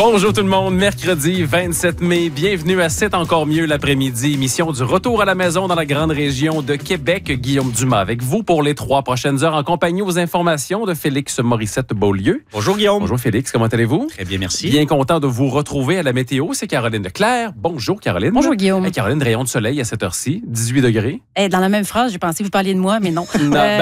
Bonjour tout le monde, mercredi 27 mai, bienvenue à C'est encore mieux l'après-midi, émission du retour à la maison dans la grande région de Québec. Guillaume Dumas avec vous pour les 3 prochaines heures en compagnie aux informations de Félix Morissette-Beaulieu. Bonjour Guillaume. Bonjour Félix, comment allez-vous? Très bien, merci. Bien content de vous retrouver à la météo, c'est Caroline Leclerc. Bonjour Caroline. Bonjour Guillaume. Hey, Caroline, rayon de soleil à cette heure-ci, 18 degrés. Dans la même phrase, j'ai pensé que vous parliez de moi, mais non.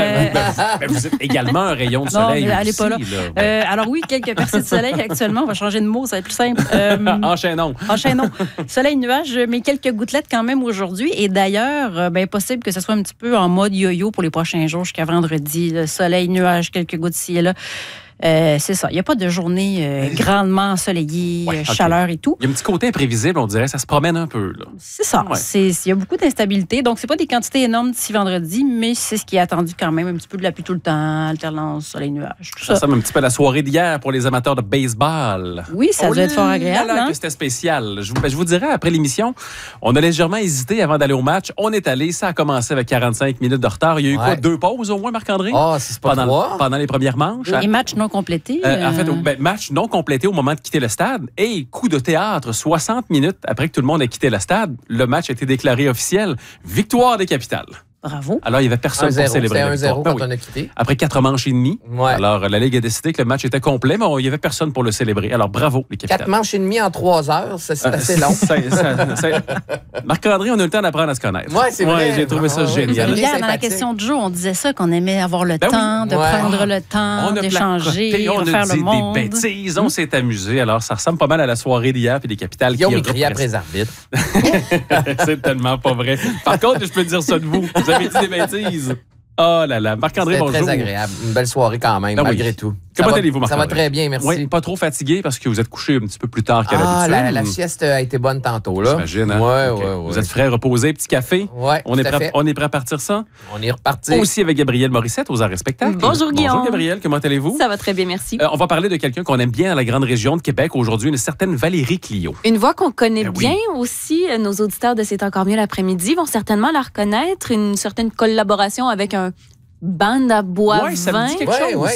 Vous êtes également un rayon de soleil. Non, allez aussi, pas là. Alors oui, quelques percées de soleil actuellement. On va changer de mot, ça va être plus simple. Enchaînons. Soleil, nuages, mais quelques gouttelettes quand même aujourd'hui. Et d'ailleurs, possible que ce soit un petit peu en mode yo-yo pour les prochains jours jusqu'à vendredi. Soleil, nuages, quelques gouttes ci et là. C'est ça. Il n'y a pas de journée grandement ensoleillée, chaleur et tout. Il y a un petit côté imprévisible, on dirait. Ça se promène un peu. Là. C'est ça. Ouais. Il y a beaucoup d'instabilité. Donc, c'est pas des quantités énormes d'ici vendredi, mais c'est ce qui est attendu quand même. Un petit peu de la pluie tout le temps, alternance, soleil, nuages, tout ça ressemble un petit peu à la soirée d'hier pour les amateurs de baseball. Oui, ça doit être fort agréable. Que c'était spécial. Je vous dirais, après l'émission, on a légèrement hésité avant d'aller au match. On est allé, ça a commencé avec 45 minutes de retard. Il y a eu quoi, 2 pauses au moins, Marc-André? C'est pas pendant les premières manches. Et match non complété. En fait, match non complété au moment de quitter le stade. Et coup de théâtre, 60 minutes après que tout le monde ait quitté le stade, le match a été déclaré officiel. Victoire des Capitales. Bravo. Alors, il n'y avait personne pour célébrer la victoire. C'était 1-0 quand on a quitté. Après 4 manches et demie. Ouais. Alors, la Ligue a décidé que le match était complet, mais il n'y avait personne pour le célébrer. Alors, bravo, les Capitales. 4 manches et demie en 3 heures, c'est assez long. Marc-André, on a eu le temps d'apprendre à se connaître. Oui, c'est vrai. J'ai trouvé ça génial. Hier, dans la question de jeu, on disait ça, qu'on aimait avoir le temps, de prendre le temps, d'échanger, de faire le monde. On a dit des bêtises, on s'est amusé. Alors, ça ressemble pas mal à la soirée d'hier puis les Capitales qui ont crié après les arbitres. C'est tellement pas vrai. Par contre, je peux dire ça de vous. Vous avez dit des bêtises. Oh là là. Marc-André, bonjour. C'était très agréable. Une belle soirée quand même, malgré tout. Comment allez-vous, Marc-André? Ça va très bien, merci. Oui, pas trop fatigué parce que vous êtes couché un petit peu plus tard qu'à l'habitude. La sieste a été bonne tantôt, là. J'imagine, hein? Oui. Vous êtes frais, reposé, petit café? Oui, on est prêt à partir ça? On est reparti. Aussi avec Gabrielle Morissette aux Arts et Spectacles. Bonjour Guillaume. Bonjour Gabrielle, comment allez-vous? Ça va très bien, merci. On va parler de quelqu'un qu'on aime bien dans la grande région de Québec aujourd'hui, une certaine Valérie Clio. Une voix qu'on connaît bien aussi. Nos auditeurs de C'est encore mieux l'après-midi vont certainement la reconnaître. Une certaine collaboration avec un band à bois ça me dit quelque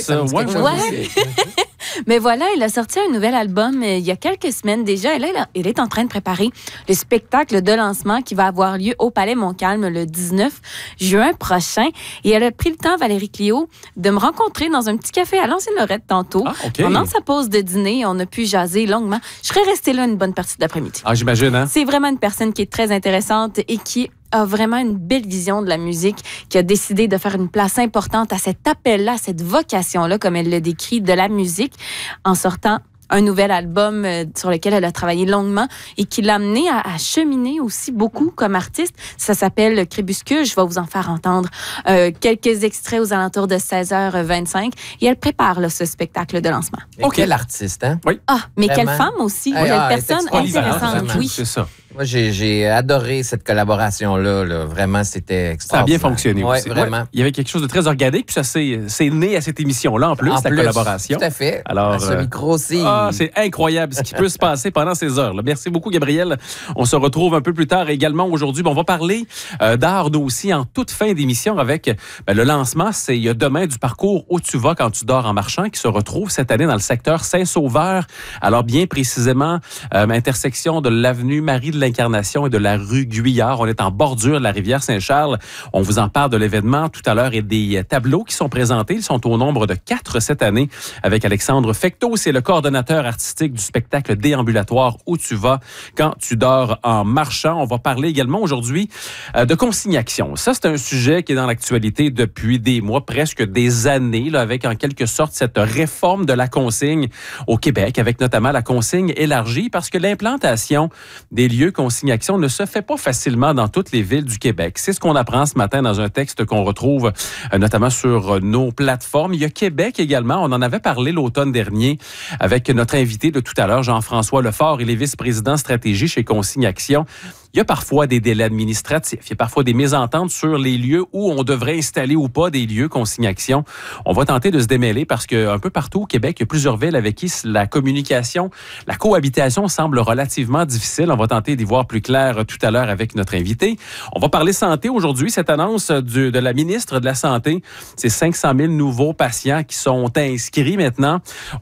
chose. Mais voilà, il a sorti un nouvel album il y a quelques semaines déjà. Et là, il est en train de préparer le spectacle de lancement qui va avoir lieu au Palais Montcalm le 19 juin prochain. Et elle a pris le temps, Valérie Clio, de me rencontrer dans un petit café à l'Ancienne-Lorette tantôt. Pendant sa pause de dîner, on a pu jaser longuement. Je serais restée là une bonne partie de l'après-midi. J'imagine, hein? C'est vraiment une personne qui est très intéressante et qui a vraiment une belle vision de la musique, qui a décidé de faire une place importante à cet appel-là, cette vocation-là, comme elle le décrit, de la musique, en sortant un nouvel album sur lequel elle a travaillé longuement et qui l'a amené à cheminer aussi beaucoup comme artiste. Ça s'appelle Crépuscule. Je vais vous en faire entendre quelques extraits aux alentours de 16h25. Et elle prépare là, ce spectacle de lancement. Quel artiste, hein? Oui. Mais quelle femme aussi. Quelle personne intéressante. Oui, c'est ça. Moi, j'ai adoré cette collaboration-là. Là. Vraiment, c'était extraordinaire. Ça a bien fonctionné aussi. Vraiment. Ouais. Il y avait quelque chose de très organique, puis ça c'est né à cette émission-là, en plus, la collaboration. Tout à fait. Alors, à ce micro aussi. C'est incroyable ce qui peut se passer pendant ces heures-là. Merci beaucoup, Gabrielle. On se retrouve un peu plus tard également aujourd'hui. On va parler d'art, nous aussi, en toute fin d'émission avec le lancement. Il y a demain du parcours Où tu vas quand tu dors en marchant qui se retrouve cette année dans le secteur Saint-Sauveur. Alors, bien précisément, intersection de l'avenue Marie de l'Incarnation et de la rue Guyard. On est en bordure de la rivière Saint-Charles. On vous en parle de l'événement tout à l'heure et des tableaux qui sont présentés. Ils sont au nombre de 4 cette année avec Alexandre Fecteau. C'est le coordonnateur artistique du spectacle déambulatoire Où tu vas quand tu dors en marchant. On va parler également aujourd'hui de consignation. Ça, c'est un sujet qui est dans l'actualité depuis des mois, presque des années, là, avec en quelque sorte cette réforme de la consigne au Québec, avec notamment la consigne élargie, parce que l'implantation des lieux consignation ne se fait pas facilement dans toutes les villes du Québec. C'est ce qu'on apprend ce matin dans un texte qu'on retrouve notamment sur nos plateformes. Il y a Québec également. On en avait parlé l'automne dernier avec notre invité de tout à l'heure, Jean-François Lefort. Il est vice-président stratégie chez Consigne Action. Il y a parfois des délais administratifs. Il y a parfois des mésententes sur les lieux où on devrait installer ou pas des lieux consignation. On va tenter de se démêler parce qu'un peu partout au Québec, il y a plusieurs villes avec qui la communication, la cohabitation semble relativement difficile. On va tenter d'y voir plus clair tout à l'heure avec notre invité. On va parler santé aujourd'hui. Cette annonce de la ministre de la Santé, c'est 500 000 nouveaux patients qui sont inscrits maintenant